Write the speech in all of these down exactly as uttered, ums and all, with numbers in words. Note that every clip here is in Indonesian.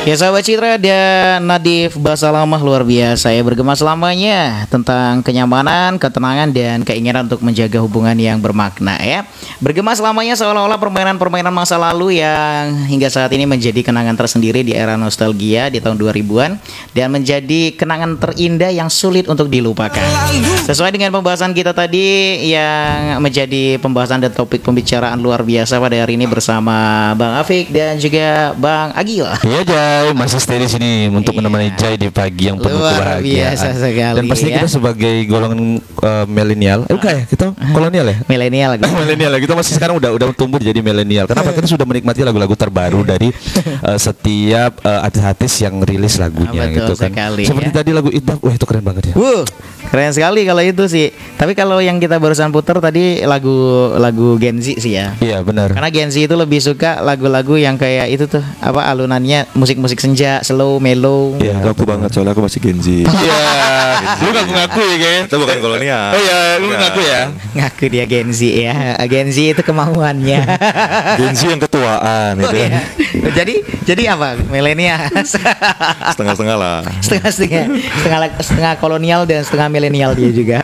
Ya sahabat Citra dan Nadif, bahasa lama luar biasa ya, bergema selamanya tentang kenyamanan, ketenangan dan keinginan untuk menjaga hubungan yang bermakna ya. Bergema selamanya seolah-olah permainan-permainan masa lalu yang hingga saat ini menjadi kenangan tersendiri di era nostalgia di tahun dua ribuan dan menjadi kenangan terindah yang sulit untuk dilupakan. Sesuai dengan pembahasan kita tadi yang menjadi pembahasan dan topik pembicaraan luar biasa pada hari ini bersama Bang Afik dan juga Bang Agil. Iya Jai, masih stay di sini untuk Iya. menemani Jai di pagi yang penuh Luar kebahagiaan. biasa sekali, Dan pasti ya. kita sebagai golongan uh, milenial, eh bukan ya, kita kolonial ya? Milenial gitu. milenial ya, kita masih sekarang udah udah tumbuh jadi milenial. Kenapa? Kita sudah menikmati lagu-lagu terbaru dari uh, setiap uh, artis-artis yang rilis lagunya Betul gitu kan. sekali, Seperti ya. tadi lagu Idak, wah itu keren banget ya. Wuh, keren sekali kalau itu sih. Tapi kalau yang kita barusan putar tadi lagu lagu Gen Z sih ya. Iya benar. Karena Gen Z itu lebih suka lagu-lagu yang kayak itu tuh apa alunannya musik-musik senja, slow, mellow. Iya, Aku banget soalnya aku masih Gen Z. Iya. Lu ngaku-ngaku ya, Gen? Kita bukan kolonial. Oh iya, lu ngaku ya. Ngaku dia Gen Z ya. Gen Z itu kemauannya. Gen Z yang ketuaan Oh, itu. iya. Jadi jadi apa? Milenial. Setengah-setengah lah. Setengah-setengah setengah setengah kolonial dan setengah milenial dia juga.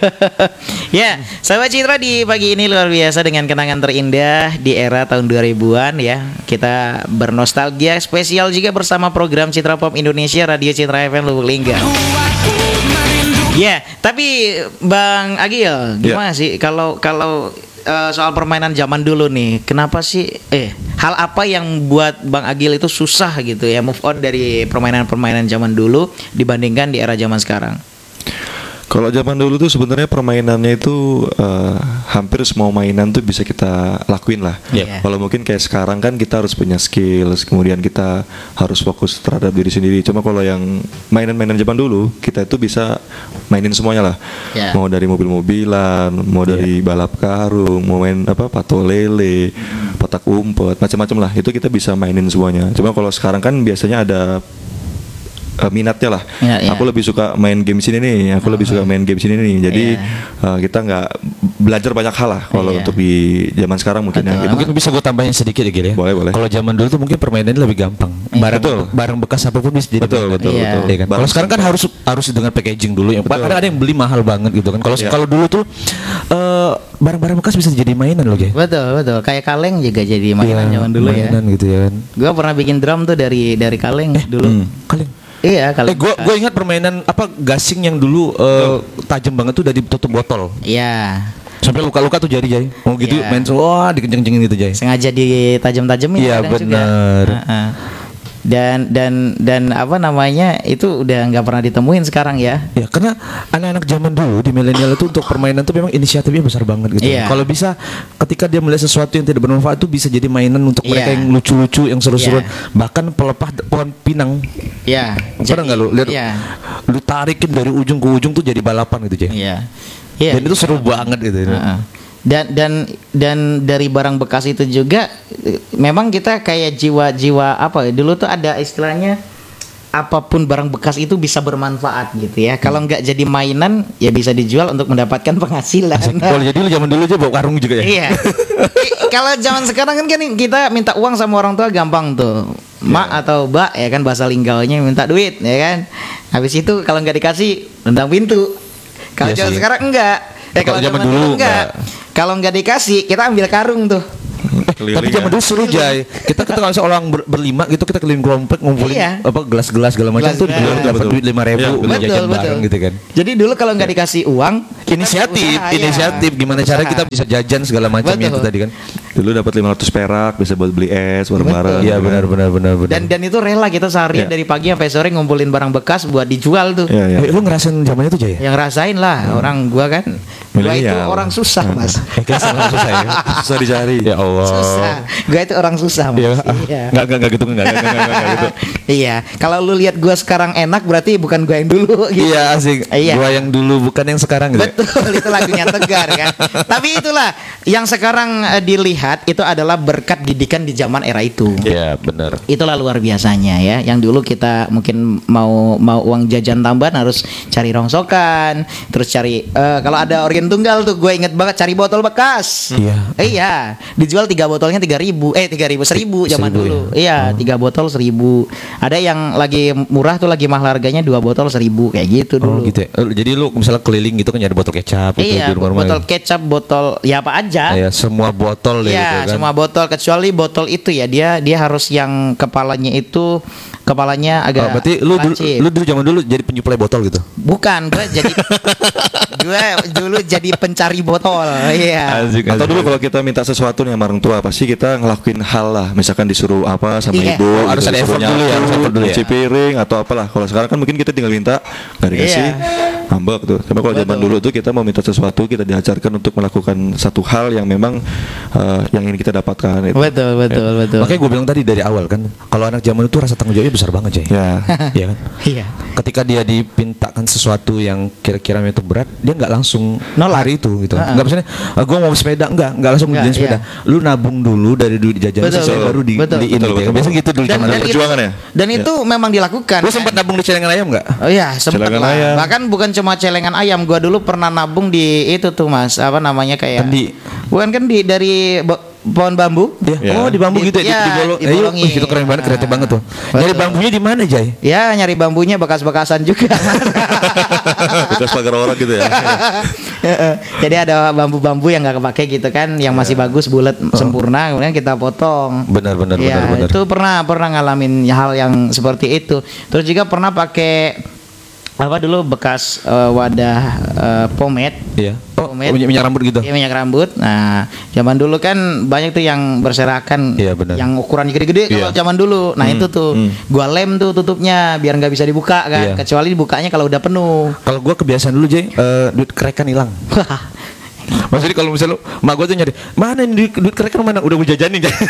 Ya, sahabat Citra, di pagi ini luar biasa dengan kenangan terindah di era tahun dua ribuan ya. Kita bernostalgia spesial juga bersama program Citra Pop Indonesia Radio Citra F M Lubuk Linggau. Ya, tapi Bang Agil, gimana sih kalau kalau uh, soal permainan zaman dulu nih, kenapa sih eh hal apa yang buat Bang Agil itu susah gitu ya move on dari permainan-permainan zaman dulu dibandingkan di era zaman sekarang? Kalau zaman dulu tuh sebenarnya permainannya itu eh, hampir semua mainan tuh bisa kita lakuin lah. Iya. Kalau mungkin kayak sekarang kan kita harus punya skills, kemudian kita harus fokus terhadap diri sendiri. Cuma kalau yang mainan-mainan zaman dulu kita itu bisa mainin semuanya lah. Iya. Mau dari mobil-mobilan, mau dari balap karung, mau main apa pato lele, petak umpet, macam-macam lah. Itu kita bisa mainin semuanya. Cuma kalau sekarang kan biasanya ada uh, minatnya lah. Ya, ya. Aku lebih suka main game sini nih. Aku lebih suka main game sini nih. Jadi Ya. uh, kita nggak belajar banyak hal lah kalau Iya. untuk di zaman sekarang mungkin ya. Betul. Gitu. Mungkin bisa gue tambahin sedikit ya Gil ya. Boleh, boleh. Kalau zaman dulu tuh mungkin permainannya lebih gampang. Barang Betul. barang bekas apapun bisa jadi Betul, mainan. betul, Iya. betul. Iya kan? Barang Kalau sekarang kan simpel. harus harus dengan packaging dulu yang Betul. kadang ada yang beli mahal banget gitu kan. Kalau Iya. kalau dulu tuh eh, barang-barang bekas bisa jadi mainan loh Gil. Betul, betul. Kayak kaleng juga jadi mainan Iya, zaman dulu mainan ya. gitu ya kan. Gua pernah bikin drum tuh dari dari kaleng dulu. hmm. Kalian Iya, kaleng. Eh gue gue ingat permainan apa gasing yang dulu eh, tajam banget tuh dari tutup botol. Iya. Sampai luka-luka tuh jari Jai. Mau gitu Iya. main wah dikenceng-kencengin gitu Jai. Sengaja ditajam-tajamin Iya, kadang juga. benar. Heeh. Dan dan dan apa namanya itu udah nggak pernah ditemuin sekarang ya. Ya karena anak-anak zaman dulu di milenial itu untuk permainan tuh memang inisiatifnya besar banget gitu. Iya. Kalau bisa ketika dia melihat sesuatu yang tidak bermanfaat itu bisa jadi mainan untuk mereka Iya. yang lucu-lucu, yang seru-seruan. Iya. Bahkan pelepah de- pohon pinang. Iya. Pernah nggak lu lihat? Iya. Lu tarikin dari ujung ke ujung tuh jadi balapan gitu Jay. Iya. Iya. Dan itu seru banget gitu. Heeh. Dan dan dan dari barang bekas itu juga eh, memang kita kayak jiwa-jiwa apa ya, dulu tuh ada istilahnya apapun barang bekas itu bisa bermanfaat gitu ya. Kalau nggak jadi mainan ya bisa dijual untuk mendapatkan penghasilan. Kalau jadi lu zaman dulu aja bawa karung juga ya. Iya. I- Kalau zaman sekarang kan kan kita minta uang sama orang tua gampang tuh. Mak atau Mbak ya kan bahasa linggaunya minta duit ya kan. Habis itu kalau nggak dikasih tendang pintu. Kalau Iya zaman sih. sekarang enggak. Eh Kalau kalau zaman zaman dulu dulu enggak. enggak. Kalau nggak dikasih kita ambil karung tuh. Tapi zaman dulu seru Jay. Kita kita kalau seorang ber- berlima gitu kita keliling komplek ngumpulin Iya. apa gelas-gelas segala macam tuh Gelas-gelas. dapat duit lima ribu Iya, beli betul, jajan betul. bareng gitu kan. Jadi dulu kalau nggak dikasih uang kita Inisiatif, usaha, iya. inisiatif gimana cara Usaha. kita bisa jajan segala macam Betul. itu tadi kan. Dulu dapat lima ratus perak bisa buat beli es bareng-bareng. Iya benar benar benar benar. Dan dan itu rela kita seharian Iya. dari pagi sampai sore ngumpulin barang bekas buat dijual tuh. Iya, iya. Eh, lu ngerasain zamannya tuh Jay? Yang rasain lah orang gua kan. Gua itu Milenial. orang susah, Mas. Eh, kan sama susah ya. Susah dicari. Ya Allah. Susah. Gua itu orang susah, Mas. Iya. Iya. Enggak enggak enggak gitu enggak enggak enggak enggak gitu. Iya, kalau lu lihat gua sekarang enak berarti bukan gua yang dulu gitu. Iya asik. Iya. Gua yang dulu bukan yang sekarang gitu. ya? Betul, itu lagunya Tegar kan. Tapi itulah yang sekarang eh, dilihat lihat itu adalah berkat didikan di zaman era itu. Iya, benar. Itulah luar biasanya ya. Yang dulu kita mungkin mau mau uang jajan tambahan harus cari rongsokan, terus cari eh, kalau ada organ tunggal tuh gue inget banget cari botol bekas. Iya. Eh, iya, dijual tiga botolnya tiga ribu, eh tiga ribu seribu zaman Seribu, dulu. ya? Iya, tiga botol seribu. Ada yang lagi murah tuh lagi mahal harganya dua botol seribu kayak gitu Oh dulu. gitu ya. Eh, Jadi lu misalnya keliling gitu kan nyari botol kecap gitu Iya, di rumah-rumah. botol kecap, botol ya apa aja. Iya, semua botol deh Iya, gitu kan. semua botol kecuali botol itu ya dia dia harus yang kepalanya itu kepalanya Oh, agak berarti lu dulu, lancip. lu dulu zaman dulu jadi penyuplai botol gitu. Bukan, gue jadi gue dulu jadi pencari botol. Iya. Asik, Atau asik. dulu kalau kita minta sesuatu nih sama orang tua, pasti kita ngelakuin hal lah. Misalkan disuruh apa sama Iya. ibu, Oh, harus gitu, ada disuruh effort dulu ya, nyapu, harus effort dulu ya. nyuci piring atau apalah. Kalau sekarang kan mungkin kita tinggal minta, nggak dikasih, Iya. ngambek tuh. Tapi kalau zaman Betul. dulu tuh kita mau minta sesuatu, kita diajarkan untuk melakukan satu hal yang memang eh, yang ingin kita dapatkan. Itu. Betul, betul, betul. Makanya gue bilang tadi dari awal kan, kalau anak zaman itu rasa tanggung jawabnya besar banget, Jay. Ya. Iya kan? Iya. Ketika dia dipintakan sesuatu yang kira-kira itu berat, dia nggak langsung Nolak. hari itu gitu. Uh-uh. Nggak misalnya, "Ah, gue mau sepeda, enggak, nggak langsung Nggak, beliin sepeda. iya. Lu nabung dulu dari duit jajan Betul, selesai baru betul, dibeliin betul, gitu ya. betul. Biasanya gitu dulu Dan, zaman dan dulu. itu, perjuangan ya? dan itu memang dilakukan. Lu sempat nabung di celengan ayam nggak? Oh iya, sempat Celengan lah. ayam. Bahkan bukan cuma celengan ayam, gua dulu pernah nabung di itu tuh Mas, apa namanya kayak Kendi. Bukan kan di dari bo- pohon bambu. Ya. Ya. Oh di bambu Di- gitu ya, di, ya, di bolong. Eh, dibolongin. wih, itu keren banget, kreatif banget tuh. Betul. Nyari bambunya di mana, Jay? Ya nyari bambunya bekas-bekasan juga. Bekas pagar orang gitu ya. Jadi ada bambu-bambu yang nggak kepake gitu kan, yang masih bagus bulat sempurna, kemudian kita potong. Benar, benar, Ya, benar, benar. itu pernah pernah ngalamin hal yang seperti itu. Terus juga pernah pakai apa dulu bekas eh, wadah eh, pomade. Iya. Oh, Pomade. minyak, minyak rambut gitu. Iya, minyak rambut. Nah, zaman dulu kan banyak tuh yang berserakan, Iya, benar. yang ukuran gede-gede kalau Iya. zaman dulu. Nah itu tuh, gua lem tuh tutupnya biar nggak bisa dibuka kan. Iya. Kecuali dibukanya kalau udah penuh. Kalau gua kebiasaan dulu, Jay, eh, duit kerekan hilang. Maksudnya kalau misalnya lu, mak gua tuh nyari, mana ini duit, duit kerekan mana? Udah gue jajanin. Jay.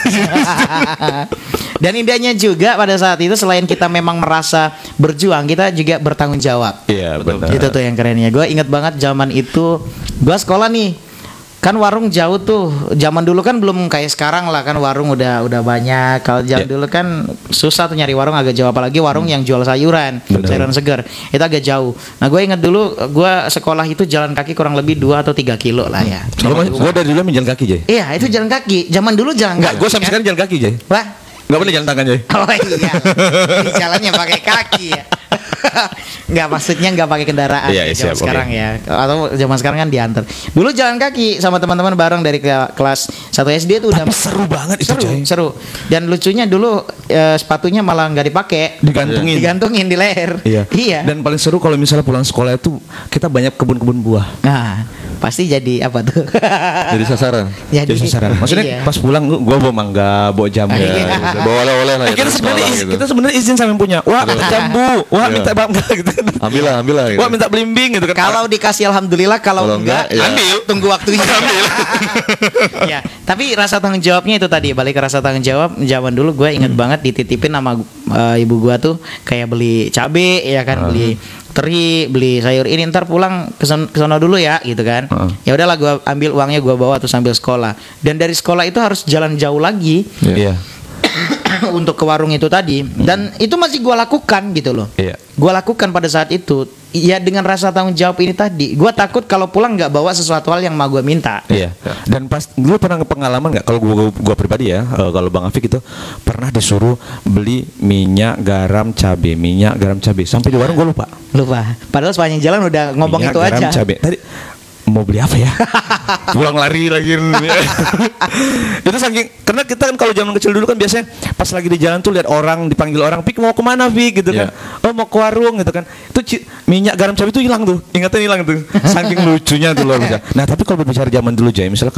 Dan indahnya juga pada saat itu selain kita memang merasa berjuang, kita juga bertanggung jawab. Iya, benar. Itu tuh yang kerennya. Gue inget banget zaman itu, gue sekolah nih, kan warung jauh tuh. Zaman dulu kan belum kayak sekarang lah, kan warung udah udah banyak. Kalau zaman Ya. dulu kan susah tuh nyari warung agak jauh, apalagi warung yang jual sayuran, Benar. sayuran segar. Itu agak jauh. Nah gue inget dulu, gue sekolah itu jalan kaki kurang lebih dua atau tiga kilo lah ya. Gua, gua dari dulu menjalan kaki, Jay. Iya itu jalan kaki. Zaman dulu jalan Enggak, kaki. gua sampai kan? sekarang jalan kaki, Jay. Wah. Enggak pernah jalan tangan, Jay. Oh iya, di jalannya pakai kaki ya. Nggak maksudnya nggak pakai kendaraan Iya, ya, iya, zaman siap, sekarang oke. ya. Atau zaman sekarang kan diantar. Dulu jalan kaki sama teman-teman bareng dari ke- kelas satu S D tuh udah Tapi seru banget itu, seru, Jay. seru. Dan lucunya dulu eh, sepatunya malah nggak dipakai, Digantungin. digantungin di leher. Iya. Iya. Dan paling seru kalau misalnya pulang sekolah itu kita banyak kebun-kebun buah. Nah, pasti jadi apa tuh? Jadi sasaran. jadi, Jadi sasaran. Maksudnya iya. pas pulang gua gua bawa mangga, bawa jambu. Iya. Ya, bawa oleh-oleh lah Eh, ya. kita dari sebenarnya sekolah iz- gitu. kita sebenarnya izin sama yang punya. Wah, Betul. jambu. Wah, Iya. minta bangga gitu. Ambil lah, ambil lah. Gitu. Wah, minta belimbing gitu kan. Kalau dikasih alhamdulillah, kalau, Kalau enggak, enggak, ya. ambil, tunggu waktunya. ambil. Ya, tapi rasa tanggung jawabnya itu tadi, balik ke rasa tanggung jawab. Zaman dulu gue inget banget dititipin sama eh, ibu gue tuh kayak beli cabe ya kan, beli teri, beli sayur ini, ntar pulang ke sono dulu ya gitu kan. Heeh. Ya udahlah, gue ambil uangnya, gue bawa tuh sambil sekolah. Dan dari sekolah itu harus jalan jauh lagi Iya. untuk ke warung itu tadi, dan itu masih gue lakukan gitu loh. Iya. Gue lakukan pada saat itu ya dengan rasa tanggung jawab ini tadi. Gue takut kalau pulang nggak bawa sesuatu hal yang mau gue minta. Iya. Dan pas lu pernah pengalaman nggak? Kalau gua, gua pribadi ya, eh, kalau Bang Afik itu pernah disuruh beli minyak, garam, cabe, minyak, garam, cabe. Sampai di warung gua lupa. Lupa. Padahal sepanjang jalan udah ngomong Minyak, itu garam, aja. cabe. Tadi mau beli apa ya? Pulang lari lagi. Itu saking, karena kita kan kalau zaman kecil dulu kan biasanya pas lagi di jalan tuh lihat orang, dipanggil orang, Pik mau kemana Pik gitu kan? Oh mau ke warung gitu kan? Itu ci- minyak garam cabai itu hilang tuh, ingatan hilang tuh. Saking lucunya tuh luar biasa. Nah tapi kalau berbicara zaman dulu Jay, misalnya